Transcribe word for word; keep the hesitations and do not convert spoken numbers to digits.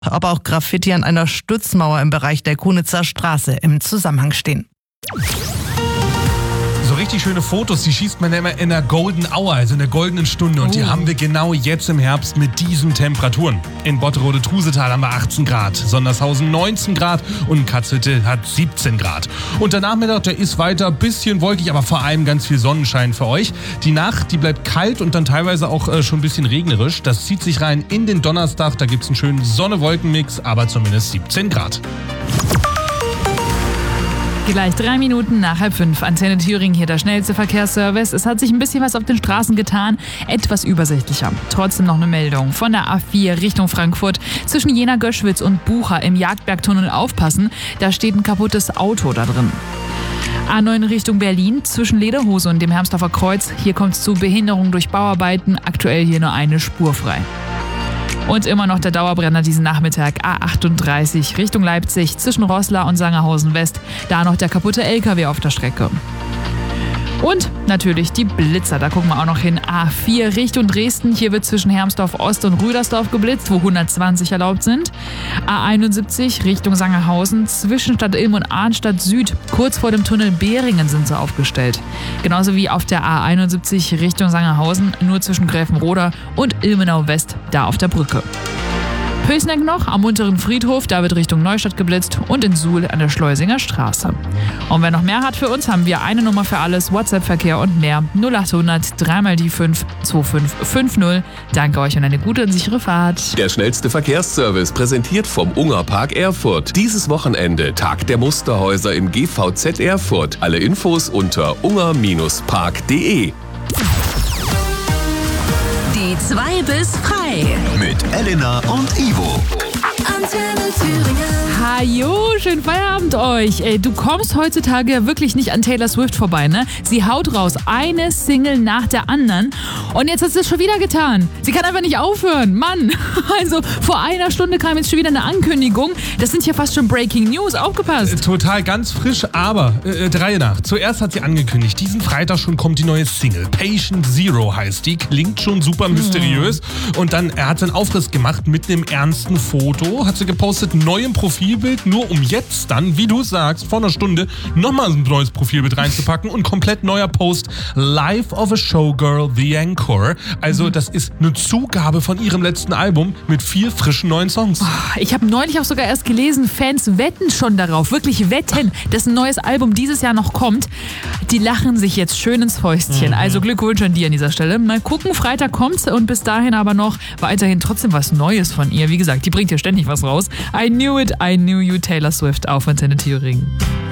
ob auch Graffiti an einer Stützmauer im Bereich der Kunitzer Straße im Zusammenhang stehen. So richtig schöne Fotos, die schießt man immer in der Golden Hour, also in der goldenen Stunde. Und die Oh. haben wir genau jetzt im Herbst mit diesen Temperaturen. In Botterode-Trusetal haben wir achtzehn Grad, Sondershausen neunzehn Grad und Katzhütte hat siebzehn Grad. Und der Nachmittag, der ist weiter ein bisschen wolkig, aber vor allem ganz viel Sonnenschein für euch. Die Nacht, die bleibt kalt und dann teilweise auch äh, schon ein bisschen regnerisch. Das zieht sich rein in den Donnerstag, da gibt es einen schönen Sonne-Wolken-Mix, aber zumindest siebzehn Grad. Gleich drei Minuten nach halb fünf. Antenne Thüringen, hier der schnellste Verkehrsservice. Es hat sich ein bisschen was auf den Straßen getan. Etwas übersichtlicher. Trotzdem noch eine Meldung. Von der A vier Richtung Frankfurt. Zwischen Jena-Göschwitz und Bucha im Jagdbergtunnel aufpassen. Da steht ein kaputtes Auto da drin. A neun Richtung Berlin. Zwischen Lederhose und dem Hermsdorfer Kreuz. Hier kommt es zu Behinderung durch Bauarbeiten. Aktuell hier nur eine Spur frei. Und immer noch der Dauerbrenner diesen Nachmittag, A achtunddreißig Richtung Leipzig, zwischen Roßla und Sangerhausen West. Da noch der kaputte L K W auf der Strecke. Und natürlich die Blitzer, da gucken wir auch noch hin. A vier Richtung Dresden, hier wird zwischen Hermsdorf Ost und Rüdersdorf geblitzt, wo hundertzwanzig erlaubt sind. A einundsiebzig Richtung Sangerhausen, zwischen Stadt Ilm und Arnstadt Süd, kurz vor dem Tunnel Behringen sind sie aufgestellt. Genauso wie auf der A einundsiebzig Richtung Sangerhausen, nur zwischen Gräfenroda und Ilmenau West, da auf der Brücke. Pößneck noch am unteren Friedhof, da wird Richtung Neustadt geblitzt und in Suhl an der Schleusinger Straße. Und wer noch mehr hat für uns, haben wir eine Nummer für alles, WhatsApp-Verkehr und mehr. null achthundert drei mal die fünf zwei fünf fünf null. Danke euch und eine gute und sichere Fahrt. Der schnellste Verkehrsservice präsentiert vom Ungerpark Erfurt. Dieses Wochenende Tag der Musterhäuser im G V Z Erfurt. Alle Infos unter unger Bindestrich park punkt de. Die zwei bis frei. Mit Elena und Ivo. Antenne Thüringen. Hajo, schönen Feierabend euch. Ey, du kommst heutzutage ja wirklich nicht an Taylor Swift vorbei, ne? Sie haut raus, eine Single nach der anderen. Und jetzt hat sie es schon wieder getan. Sie kann einfach nicht aufhören. Mann, also vor einer Stunde kam jetzt schon wieder eine Ankündigung. Das sind ja fast schon Breaking News. Aufgepasst. Total ganz frisch, aber äh, der Reihe nach. Zuerst hat sie angekündigt, diesen Freitag schon kommt die neue Single. Patient Zero heißt die. Klingt schon super mysteriös. Und dann, er hat einen Aufriss gemacht mit einem ernsten Foto. Hat sie gepostet, neuem Profilbild, nur um jetzt dann, wie du sagst, vor einer Stunde nochmal ein neues Profilbild reinzupacken und komplett neuer Post. Life of a Showgirl, The Encore. Also das ist eine Zugabe von ihrem letzten Album mit vier frischen neuen Songs. Ich habe neulich auch sogar erst gelesen, Fans wetten schon darauf, wirklich wetten, dass ein neues Album dieses Jahr noch kommt. Die lachen sich jetzt schön ins Fäustchen. Mhm. Also Glückwunsch an die an dieser Stelle. Mal gucken, Freitag kommt's und bis dahin aber noch weiterhin trotzdem was Neues von ihr. Wie gesagt, die bringt ja ständig was raus. I Knew It, I Knew You, Taylor Swift auf Antenne Thüringen.